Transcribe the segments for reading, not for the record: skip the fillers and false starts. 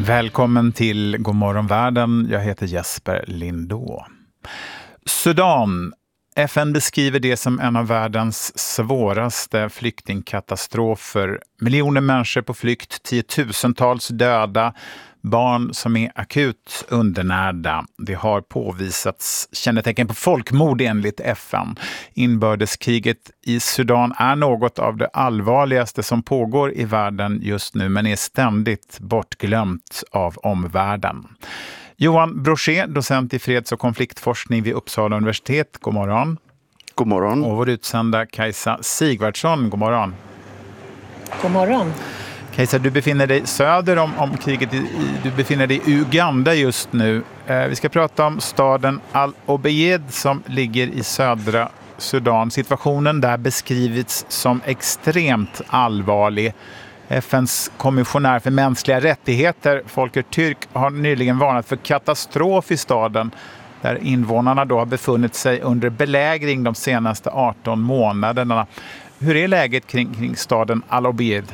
Välkommen till Godmorgon världen. Jag heter Jesper Lindå. Sudan. FN beskriver det som en av världens svåraste flyktingkatastrofer. Miljoner människor på flykt, tiotusentals döda, barn som är akut undernärda. Det har påvisats kännetecken på folkmord enligt FN. Inbördeskriget i Sudan är något av det allvarligaste som pågår i världen just nu, men är ständigt bortglömt av omvärlden. Johan Brochet, docent i freds- och konfliktforskning vid Uppsala universitet. God morgon. God morgon. Och vår utsända Kajsa Sigvardsson. God morgon. God morgon. Kajsa, du befinner dig söder om kriget. Du befinner dig i Uganda just nu. Vi ska prata om staden Al-Obeid som ligger i södra Sudan. Situationen där beskrivits som extremt allvarlig. FNs kommissionär för mänskliga rättigheter, Volker Türk, har nyligen varnat för katastrof i staden där invånarna då har befunnit sig under belägring de senaste 18 månaderna. Hur är läget kring staden Al-Obeid?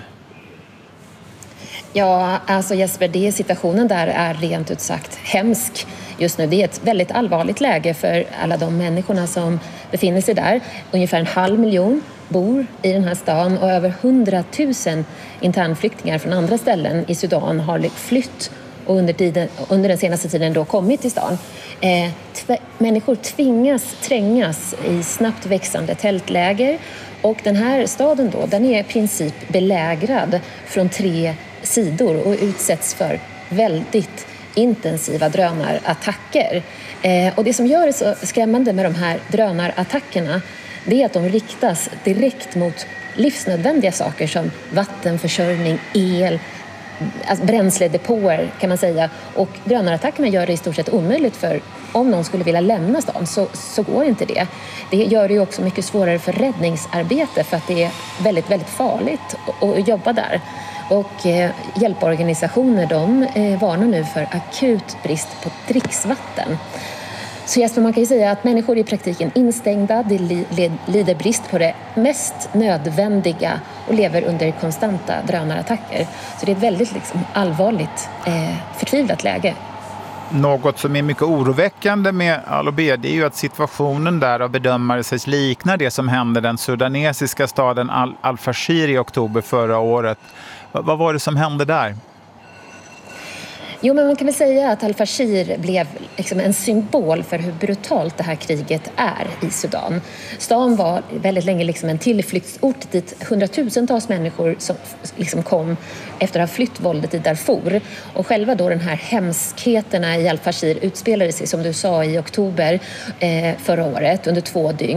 Ja, alltså Jesper, situationen där är rent ut sagt hemsk just nu. Det är ett väldigt allvarligt läge för alla de människorna som befinner sig där. Ungefär 500 000 bor i den här stan och över 100 000 internflyktingar från andra ställen i Sudan har flytt och under den senaste tiden då kommit till stan. Människor trängas i snabbt växande tältläger, och den här staden då, den är i princip belägrad från 3 sidor och utsätts för väldigt intensiva drönarattacker. Och det som gör det så skrämmande med de här drönarattackerna, det är att de riktas direkt mot livsnödvändiga saker som vattenförsörjning, el, alltså bränsledepåer kan man säga. Och drönarattackerna gör det i stort sett omöjligt för, om någon skulle vilja lämna stan så går inte det. Det gör det ju också mycket svårare för räddningsarbete, för att det är väldigt, väldigt farligt att jobba där. Och hjälporganisationer varnar nu för akut brist på dricksvatten. Så Jesper, man kan ju säga att människor är i praktiken instängda, de lider brist på det mest nödvändiga och lever under konstanta drönarattacker. Så det är ett väldigt allvarligt, förtvivlat läge. Något som är mycket oroväckande med Al-Obeid är ju att situationen där av bedömare sägs likna det som hände den sudanesiska staden Al-Fashir i oktober förra året. Vad var det som hände där? Jo, men man kan väl säga att Al-Fashir blev en symbol för hur brutalt det här kriget är i Sudan. Stan var väldigt länge en tillflyktsort dit hundratusentals människor som kom efter att ha flytt våldet i Darfur. Och själva då den här hemskheterna i Al-Fashir utspelade sig, som du sa, i oktober förra året under 2 dygn.